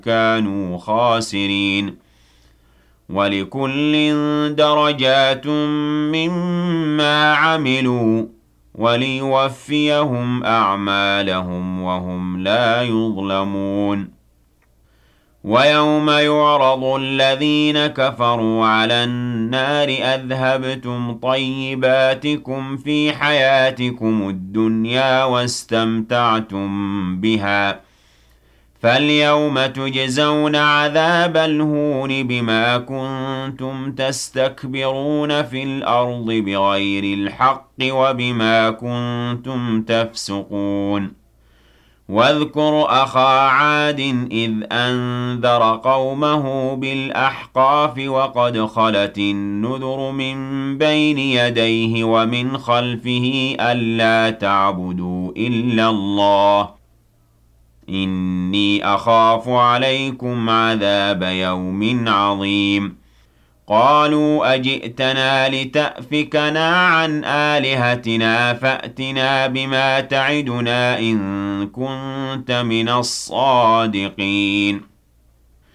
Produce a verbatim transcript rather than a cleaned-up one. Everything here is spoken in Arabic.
كانوا خاسرين ولكل درجات مما عملوا وليوفيهم أعمالهم وهم لا يظلمون ويوم يعرض الذين كفروا على النار أذهبتم طيباتكم في حياتكم الدنيا واستمتعتم بها فاليوم تجزون عذاب الهون بما كنتم تستكبرون في الأرض بغير الحق وبما كنتم تفسقون واذكر أخا عاد إذ أنذر قومه بالأحقاف وقد خلت النذر من بين يديه ومن خلفه ألا تعبدوا إلا الله إني أخاف عليكم عذاب يوم عظيم قالوا أجئتنا لتأفكنا عن آلهتنا فأتنا بما تعدنا إن كنت من الصادقين